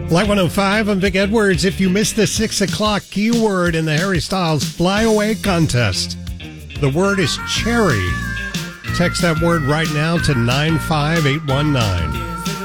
Light 105, I'm Vic Edwards. If you missed the 6 o'clock keyword in the Harry Styles Flyaway contest, the word is cherry. Text that word right now to 95819.